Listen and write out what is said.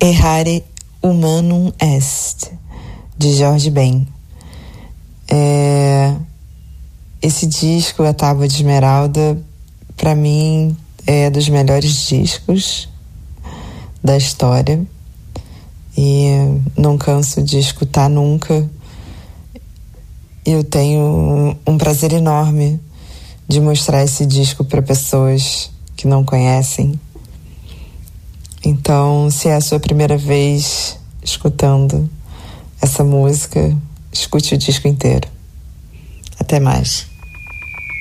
Errare Humanum Est, de Jorge Ben. Esse disco, A Tábua de Esmeralda, para mim é dos melhores discos da história e não canso de escutar nunca. Eu tenho um prazer enorme de mostrar esse disco para pessoas que não conhecem. Então, se é a sua primeira vez escutando essa música, escute o disco inteiro. Até mais.